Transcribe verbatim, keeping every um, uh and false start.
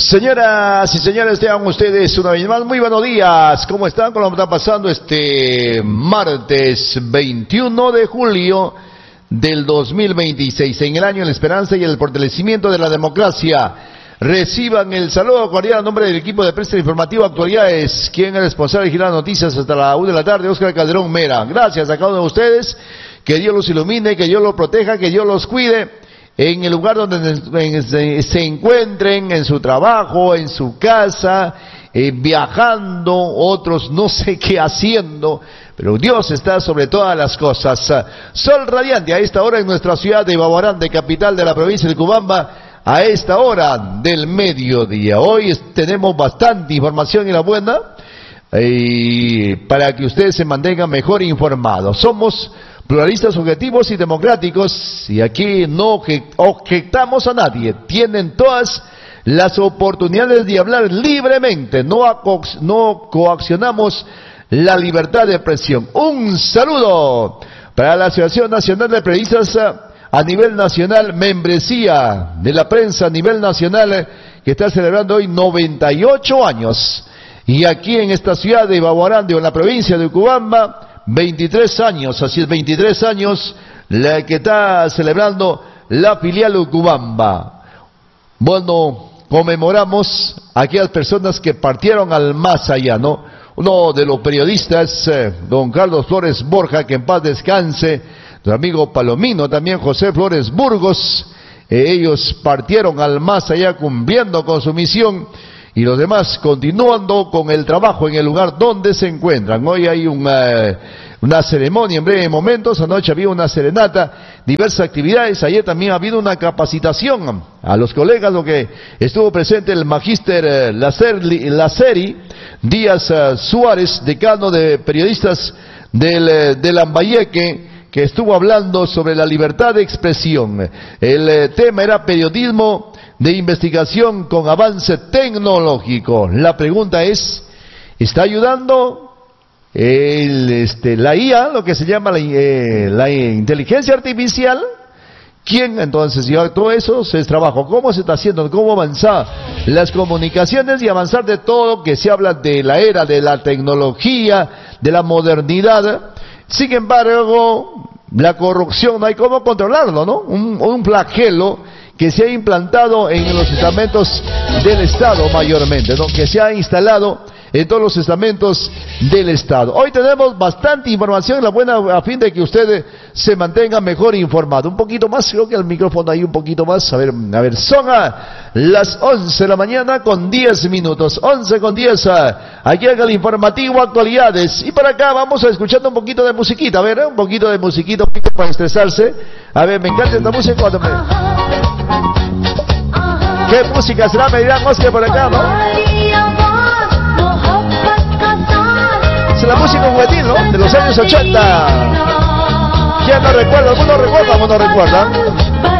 Señoras y señores, tengan ustedes una vez más muy buenos días. ¿Cómo están? ¿Cómo está pasando este martes veintiuno de julio del dos mil veintiséis? En el año de la esperanza y el fortalecimiento de la democracia. Reciban el saludo cordial a nombre del equipo de prensa informativa Actualidades, quien es responsable de girar noticias hasta la una de la tarde, Óscar Calderón Mera. Gracias a cada uno de ustedes. Que Dios los ilumine, que Dios los proteja, que Dios los cuide. En el lugar donde se encuentren, en su trabajo, en su casa, eh, viajando, otros no sé qué haciendo, pero Dios está sobre todas las cosas. Sol radiante a esta hora en nuestra ciudad de Babarán, capital de la provincia de Cubamba, a esta hora del mediodía. Hoy tenemos bastante información y la buena, eh, para que ustedes se mantengan mejor informados. Somos pluralistas, objetivos y democráticos, y aquí no objetamos a nadie. Tienen todas las oportunidades de hablar libremente, no, no coaccionamos la libertad de expresión. Un saludo para la Asociación Nacional de Periodistas a nivel nacional, membresía de la prensa a nivel nacional, que está celebrando hoy noventa y ocho años, y aquí en esta ciudad de Babarán, en la provincia de Cubamba, veintitrés años, así es, veintitrés años, la que está celebrando la filial Ucubamba. Bueno, conmemoramos a aquellas personas que partieron al más allá, ¿no? Uno de los periodistas, eh, don Carlos Flores Borja, que en paz descanse, nuestro amigo Palomino, también José Flores Burgos, eh, ellos partieron al más allá cumpliendo con su misión, y los demás continuando con el trabajo en el lugar donde se encuentran. Hoy hay una, una ceremonia en breve momentos, anoche había una serenata, diversas actividades, ayer también ha habido una capacitación a los colegas, lo que estuvo presente el magíster Laceri Díaz Suárez, decano de periodistas del, del Lambayeque, que estuvo hablando sobre la libertad de expresión. El tema era periodismo de investigación con avance tecnológico. La pregunta es, ¿está ayudando el, este, la I A, lo que se llama la, eh, la inteligencia artificial? ¿Quién entonces lleva todo eso? Es trabajo. ¿Cómo se está haciendo? ¿Cómo avanzar las comunicaciones y avanzar de todo que se habla de la era de la tecnología, de la modernidad? Sin embargo, la corrupción no hay cómo controlarlo, ¿no? Un, un flagelo que se ha implantado en los estamentos del Estado mayormente, ¿no? Que se ha instalado en todos los estamentos del Estado. Hoy tenemos bastante información, la buena, a fin de que usted se mantenga mejor informado. Un poquito más, creo que el micrófono ahí un poquito más. A ver, a ver, son a las once de la mañana con diez minutos. once con diez, aquí en el informativo Actualidades. Y para acá vamos a escuchando un poquito de musiquita, a ver, un poquito de musiquita, un poquito para estresarse. A ver, me encanta esta música cuando me... ¿Qué música será? Me dirán, Oscar, por acá, ¿no? Es la música juvenil, ¿no? De los años ochenta. ¿Quién no recuerda? ¿Alguno recuerda o no recuerda?